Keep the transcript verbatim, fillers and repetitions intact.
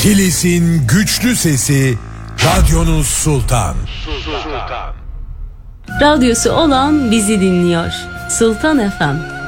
Kilis'in güçlü sesi, radyonuz Sultan. Radyosu olan bizi dinliyor. Sultan F M.